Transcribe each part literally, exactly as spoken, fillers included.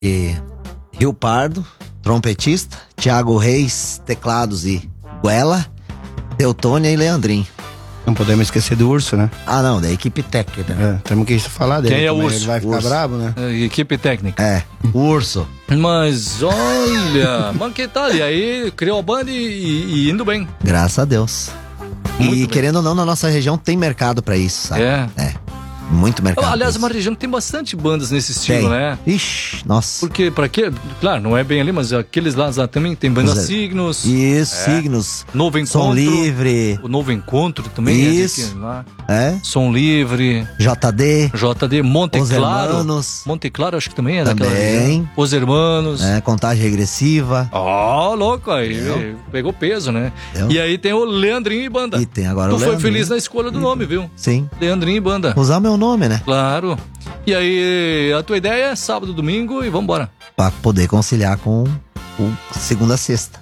E Rio Pardo, trompetista, Thiago Reis, teclados e Guela, Teutônia e Leandrinho. Não podemos esquecer do Urso, né? Ah, não, da equipe técnica. É, temos que falar dele. Quem é o Urso? Ele vai ficar Urso. bravo, né? É, equipe técnica. É, Urso. Mas olha, mas que tal? E aí criou a banda e, e- e indo bem. Graças a Deus. Muito e bem. querendo ou não, na nossa região tem mercado pra isso, sabe? É. É. Muito mercado. Aliás, pra uma isso. região que tem bastante bandas nesse estilo, Tem. né? Ixi, nossa. Porque pra quê? Claro, não é bem ali, mas aqueles lados lá também tem banda Os- Signos, Isso, signos. Novo Encontro. Som Livre. O Novo Encontro também. Isso. É, aqui, lá. É. Som Livre, J D. J D, Monte Os Claro. Hermanos. Monte Claro acho que também é daquela Também. região. Os Hermanos. É, contagem regressiva. Ó, louco aí. Entendeu? Pegou peso, né? Entendeu? E aí tem o Leandrinho e Banda. E tem agora tu o foi Leandrinho. feliz na escolha do nome, viu? Sim. Leandrinho e Banda. Usar meu nome, né? Claro. E aí, a tua ideia é sábado, domingo e vambora. Pra poder conciliar com o segunda a sexta.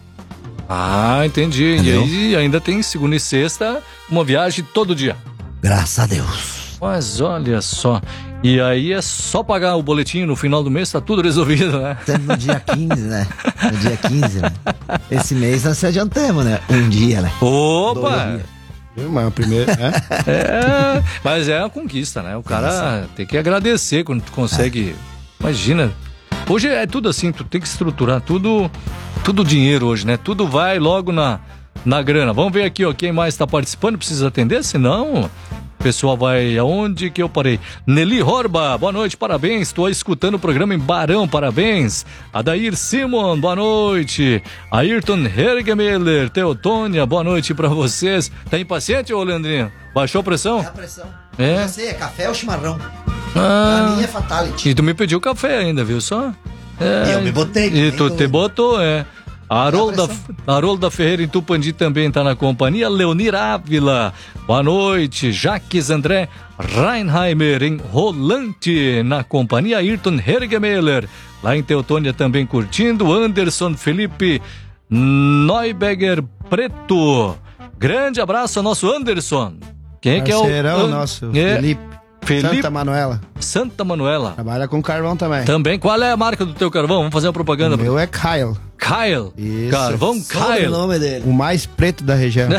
Ah, entendi. Entendeu? E aí ainda tem segunda e sexta, uma viagem todo dia. Graças a Deus. Mas olha só. E aí é só pagar o boletim no final do mês, tá tudo resolvido, né? Sempre no dia quinze, né? No dia quinze, né? Esse mês nós se adiantamos, né? Um dia, né? Opa! Dois dias. Viu, mas o primeiro, né? É, mas é uma conquista, né? O cara tem que agradecer quando tu consegue. Imagina. Hoje é tudo assim, tu tem que estruturar tudo, tudo dinheiro hoje, né? Tudo vai logo na, na grana. Vamos ver aqui, ó, quem mais está participando, precisa atender, senão o pessoal vai aonde que eu parei. Nelly Horba, boa noite, parabéns. Estou escutando o programa em Barão, parabéns. Adair Simon, boa noite. Ayrton Hergemeller, Teutônia, boa noite pra vocês. Tá impaciente, ô Leandrinho? Baixou a pressão? a pressão. É? Já sei, é café ou chimarrão? Ah, Pra mim é fatality. e tu me pediu café ainda, viu só? É, E eu me botei, E nem tu te dúvida. botou, é. A Harolda, pressão. Harolda Ferreira em Tupandi também tá na companhia. Leonir Ávila, boa noite. Jaques André Reinheimer em Rolante na companhia. Ayrton Hergemeller, lá em Teutônia também curtindo. Anderson Felipe Neuberger Preto. Grande abraço ao nosso Anderson. Quem é que é o... Parceirão An- nosso, é, Felipe. Felipe Santa Manuela. Santa Manuela. Trabalha com carvão também. Também. Qual é a marca do teu carvão? Vamos fazer uma propaganda. O meu é Kyle, Kyle. Isso. Carvão Só o Kyle. nome dele. o mais preto da região.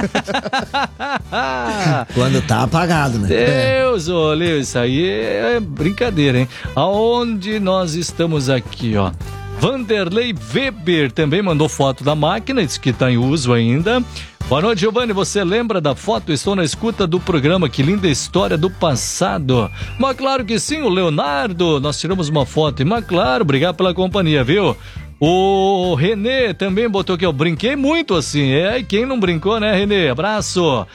Quando tá apagado, né? Deus, olha, isso aí é brincadeira, hein? Aonde nós estamos aqui, ó. Vanderlei Weber também mandou foto da máquina, disse que está em uso ainda. Boa noite, Giovanni. Você lembra da foto? Estou na escuta do programa. Que linda história do passado. Mas claro que sim, o Leonardo. Nós tiramos uma foto. E, mas claro, obrigado pela companhia, viu? O Renê também botou aqui, eu brinquei muito assim. É, e quem não brincou, né, Renê? Abraço.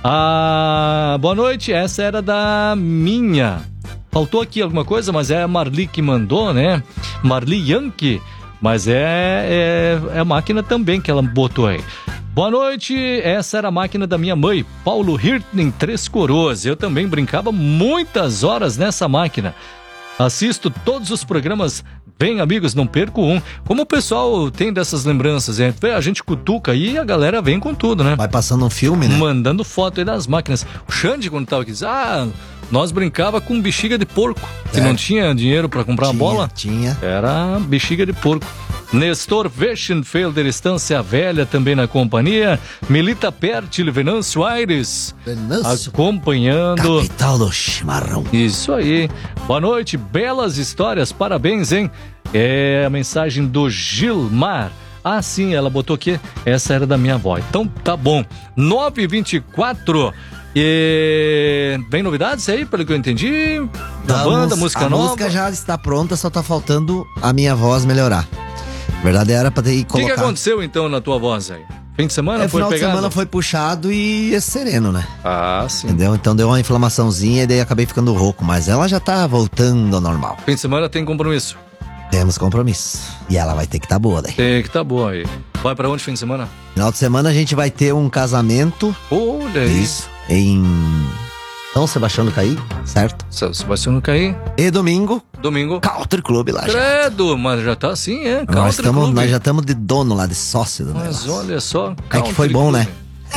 Ah, boa noite. Essa era da minha. Faltou aqui alguma coisa, mas é a Marli que mandou, né? Marli Yankee. Mas é, é, é a máquina também que ela botou aí. Boa noite, essa era a máquina da minha mãe, Paulo Hirtning, Três Coroas. Eu também brincava muitas horas nessa máquina. Assisto todos os programas. Vem, amigos, não perco um. Como o pessoal tem dessas lembranças, hein? A gente cutuca aí e a galera vem com tudo, né? Vai passando um filme, né? Mandando foto aí das máquinas. O Xande, quando tava aqui, disse, ah, nós brincava com bexiga de porco. Se É. não tinha dinheiro pra comprar uma Tinha, bola, Tinha. era bexiga de porco. Nestor Weschenfelder, Estância Velha, também na companhia. Melita Pertil, Venâncio Aires, Venâncio, acompanhando. capital do chimarrão. Isso aí. Boa noite, belas histórias, parabéns, hein? É a mensagem do Gilmar. Ah, sim, ela botou aqui, essa era da minha avó. Então tá bom. nove e vinte e quatro. E... Vem novidades aí, pelo que eu entendi? Da A banda, mus- música a nova? A música já está pronta, só tá faltando a minha voz melhorar. Na verdade era pra ter que O que, colocar... que aconteceu então na tua voz aí? Fim de semana É, foi final de pegado? semana foi puxado e é sereno, né? Ah, sim. Entendeu? Então deu uma inflamaçãozinha e daí acabei ficando rouco. Mas ela já tá voltando ao normal. Fim de semana tem compromisso. Temos compromisso. E ela vai ter que tá boa daí. Tem que tá boa aí. Vai pra onde fim de semana? Final de semana a gente vai ter um casamento. Olha isso. Em São Sebastião do Caí, certo? São Sebastião do Caí. E domingo, Domingo. Country Club lá já. Credo, mas já tá assim, é? Nós, Country tamo, Club. nós já estamos de dono lá, de sócio do Mas negócio. olha só. É que foi bom, né?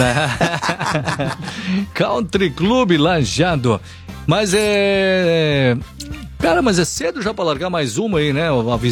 Country Club Lajeado. Mas é... Cara, mas é cedo já pra largar mais uma aí, né? A